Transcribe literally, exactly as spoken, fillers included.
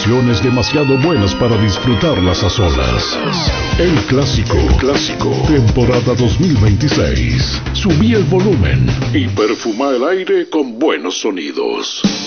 canciones demasiado buenas para disfrutarlas a solas. El Clásico, El Clásico, temporada dos mil veintiséis. Subí el volumen y perfuma el aire con buenos sonidos.